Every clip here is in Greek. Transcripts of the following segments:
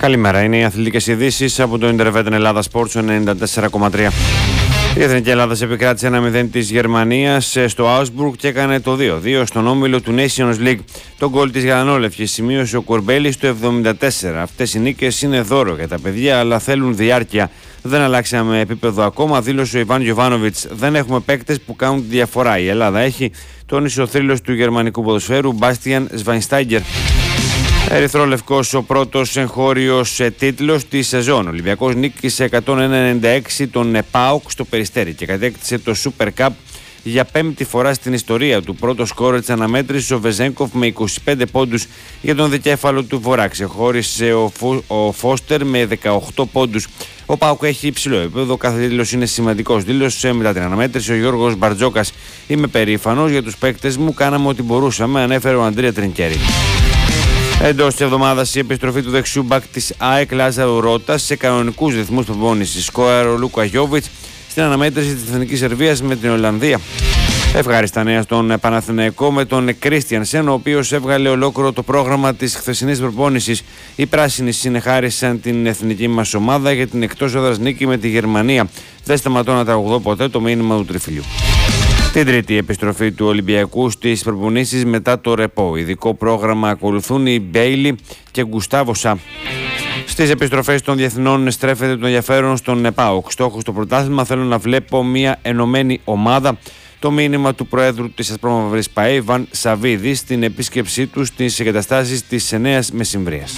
Καλημέρα, είναι οι αθλητικές ειδήσεις από το Intervetten Ελλάδα Sports 94,3. Η Εθνική Ελλάδα επικράτησε 1-0 της Γερμανίας στο Augsburg και έκανε το 2-2 στον όμιλο του Nations League. Το γκολ της Γαλανόλευκης σημείωσε ο Κορμπέλης στο 74. Αυτές οι νίκες είναι δώρο για τα παιδιά, αλλά θέλουν διάρκεια. Δεν αλλάξαμε επίπεδο ακόμα, δήλωσε ο Ιβάν Γιοβάνοβιτς. Δεν έχουμε παίκτες που κάνουν τη διαφορά. Η Ελλάδα έχει, τόνισε ο θρύλος του γερμανικού ποδοσφαίρου Μπάστιαν Σβάινστάιγκερ. Ερυθρόλευκος ο πρώτος εγχώριος τίτλος της σεζόν. Ο Ολυμπιακός νίκησε 196 τον ΠΑΟΚ στο Περιστέρι και κατέκτησε το Super Cup για πέμπτη φορά στην ιστορία του. Πρώτο σκόρερ της αναμέτρησης ο Βεζένκοφ με 25 πόντους για τον δικέφαλο του Βορρά. Ξεχώρισε ο Φώστερ με 18 πόντους. Ο ΠΑΟΚ έχει υψηλό επίπεδο, κάθε τίτλος είναι σημαντικός, δήλωσε μετά την αναμέτρηση ο Γιώργος Μπαρτζόκας. Είμαι περήφανος για τους παίκτες μου, κάναμε ό,τι μπορούσαμε, ανέφερε ο Αντρία Τρινκέρι. Εντός της εβδομάδας η επιστροφή του δεξιού μπακ της ΑΕΚ Λάζαρου Ρότα σε κανονικούς ρυθμούς προπόνησης. Σκόραρε ο Λούκα Γιόβιτς στην αναμέτρηση της Εθνικής Σερβίας με την Ολλανδία. Ευχάριστα νέα στον Παναθηναϊκό με τον Κρίστιανσεν, ο οποίος έβγαλε ολόκληρο το πρόγραμμα της χθεσινής προπόνησης. Οι πράσινοι συνεχάρισαν την εθνική μας ομάδα για την εκτός έδρας νίκη με τη Γερμανία. Δεν σταματώ να τραγουδώ ποτέ, το μήνυμα του τριφυλιού. Την τρίτη επιστροφή του Ολυμπιακού στις προπονήσεις μετά το ρεπό. Ειδικό πρόγραμμα ακολουθούν οι Μπέιλι και Γκουστάβο Σα. Στις επιστροφές των διεθνών στρέφεται το ενδιαφέρον στον ΠΑΟΚ. Στόχος στο πρωτάθλημα, θέλω να βλέπω μια ενωμένη ομάδα. Το μήνυμα του Προέδρου της Ασπρόμαυρης ΠΑΕ, Βαν Σαββίδη, στην επίσκεψή του στις εγκαταστάσεις της Νέας Μεσημβρίας.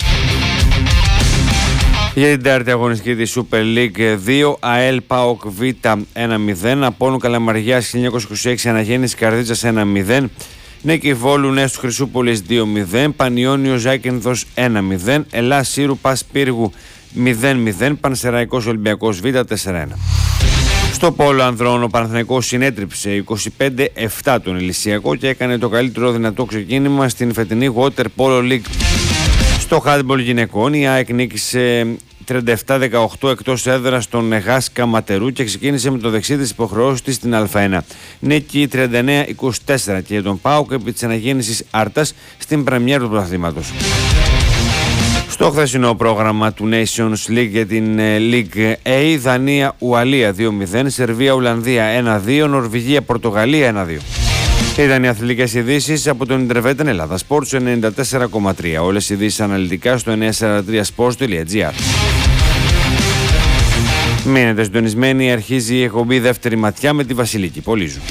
Για την τέταρτη αγωνιστική της Super League 2, ΑΕΛ ΠΑΟΚ Β 1-0, Απόλλων Καλαμαριάς 1926 Αναγέννηση Καρδίτσας 1-0, Νίκη Βόλου Νέας του Χρυσούπολης 2-0, Πανιόνιο Ζάκυνθος 1-0, Ελλάς Σύρου Πας Πύργου 0-0, Πανσεραϊκός Ολυμπιακός Β 4-1. Στο πόλο ανδρών ο Παναθηναϊκός συνέτριψε 25-7 τον Ηλυσιακό και έκανε το καλύτερο δυνατό ξεκίνημα στην φετινή Water Polo League. Στο handball γυναικών η ΑΕΚ νίκησε 37-18 εκτός έδρας στον ΓΑΣ Καματερού και ξεκίνησε με το δεξί της υποχρεώσεις της στην Α1. Νίκη 39-24 και για τον ΠΑΟΚ επί της αναγέννησης Άρτας στην πρεμιέρα του πρωταθλήματος. Στο χθεσινό πρόγραμμα του Nations League για την League A, Δανία Ουαλία 2-0, Σερβία Ολλανδία 1-2, Νορβηγία Πορτογαλία 1-2. Ήταν οι αθλητικές ειδήσεις από τον Intervetten Ελλάδα Sports 94,3. Όλες οι ειδήσεις αναλυτικά στο 943sports.gr. Μείνετε συντονισμένοι, αρχίζει η εκπομπή Δεύτερη Ματιά με τη Βασιλική Πολύζου.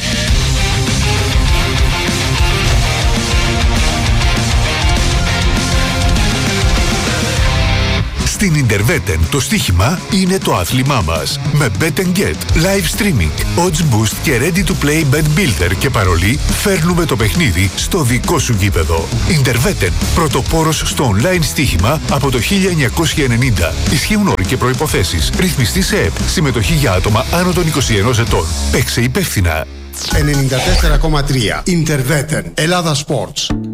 Στην Intervetten το στοίχημα είναι το άθλημά μας. Με Bet & Get, live streaming, odds boost και ready to play bet builder και παρολί φέρνουμε το παιχνίδι στο δικό σου γήπεδο. Intervetten, πρωτοπόρος στο online στοίχημα από το 1990. Ισχύουν όροι και προϋποθέσεις. Ρυθμιστή σε ΕΠ. Συμμετοχή για άτομα άνω των 21 ετών. Παίξε υπεύθυνα. 94,3 Intervetten Ελλάδα Sports.